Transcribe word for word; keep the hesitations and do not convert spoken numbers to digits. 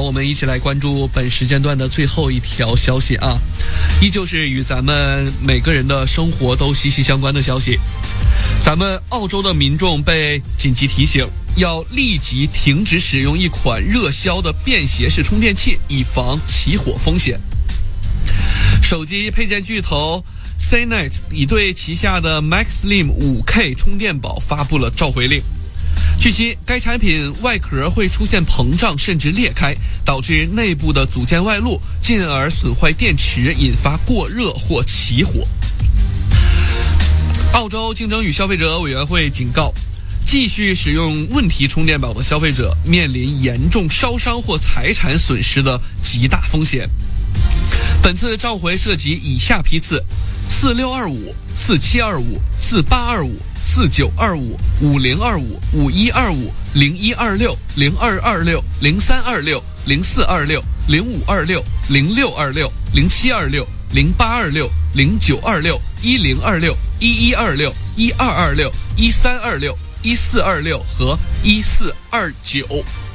我们一起来关注本时间段的最后一条消息啊，依旧是与咱们每个人的生活都息息相关的消息。咱们澳洲的民众被紧急提醒，要立即停止使用一款热销的便携式充电器，以防起火风险。手机配件巨头 Cnet 已对旗下的 MaxSlim 五 K 充电宝发布了召回令。据悉，该产品外壳会出现膨胀甚至裂开，导致内部的组件外露，进而损坏电池，引发过热或起火。澳洲竞争与消费者委员会警告，继续使用问题充电宝的消费者面临严重烧伤或财产损失的极大风险。本次召回涉及以下批次：四六二五、四七二五、四八二五、四九二五、五零二五、五一二五、零一二六、零二二六、零三二六、零四二六、零五二六、零六二六、零七二六、零八二六、零九二六、一零二六、一一二六、一二二六、一三二六、一四二六和一四二九。